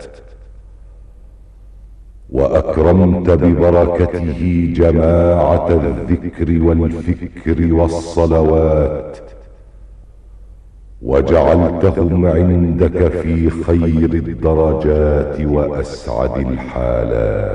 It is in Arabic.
وأكرمت ببركته جماعة الذكر والفكر والصلوات، وجعلتهم عندك في خير الدرجات وأسعد الحالات.